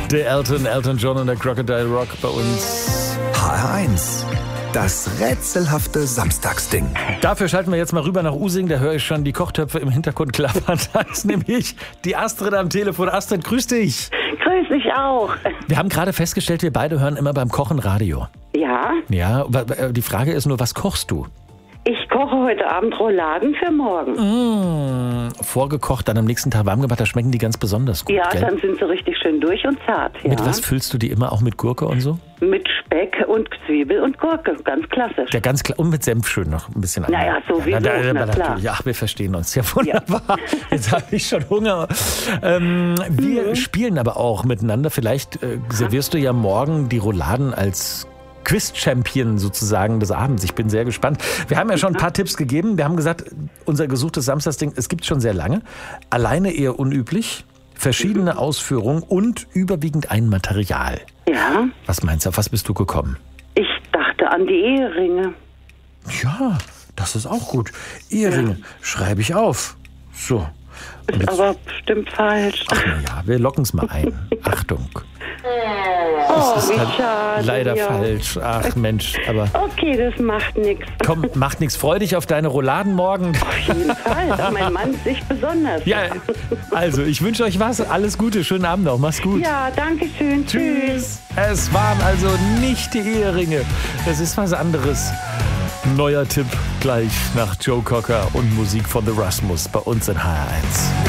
Der Elton John und der Crocodile Rock bei uns. HR1, das rätselhafte Samstagsding. Dafür schalten wir jetzt mal rüber nach Using. Da höre ich schon die Kochtöpfe im Hintergrund klappern. Da ist nämlich die Astrid am Telefon. Astrid, grüß dich. Grüß dich auch. Wir haben gerade festgestellt, wir beide hören immer beim Kochen Radio. Ja, Ja, die Frage ist nur, was kochst du? ich koche heute Abend Rouladen für morgen. Vorgekocht, dann am nächsten Tag warm gemacht, da schmecken die ganz besonders gut, Ja, gell? dann sind sie richtig schön durch und zart. Ja. Mit was füllst du die immer? Auch mit Gurke und so? Mit Speck und Zwiebel und Gurke, ganz klassisch. Ja, ganz klar. Und mit Senf schön noch ein bisschen. Naja, sowieso, na klar. Ja, wir verstehen uns. Ja, wunderbar. Jetzt habe ich schon Hunger. Wir spielen aber auch miteinander. Vielleicht servierst du ja morgen die Rouladen als Quiz-Champion sozusagen des Abends. Ich bin sehr gespannt. Wir haben ja schon ein paar Tipps gegeben. Wir haben gesagt, unser gesuchtes Samstagsding, es gibt schon sehr lange. Alleine eher unüblich, verschiedene Ausführungen und überwiegend ein Material. Ja, Was meinst du, auf was bist du gekommen? ich dachte an die Eheringe. Ja, das ist auch gut. Eheringe, schreibe ich auf. So. Und Ist jetzt, aber bestimmt falsch. ach na ja, wir locken es mal ein. Achtung. Oh, Das ist wie halt schade. leider ja. falsch. Ach Mensch, aber Okay, das macht nichts. komm, macht nichts. Freu dich auf deine Rouladen morgen. Auf jeden Fall, da mein Mann sich besonders. Ja, also ich wünsche euch was. Alles Gute, schönen Abend noch. Mach's gut. Ja, danke schön. Tschüss. Es waren also nicht die Eheringe. Das ist was anderes. Neuer Tipp gleich nach Joe Cocker und Musik von The Rasmus bei uns in HR1.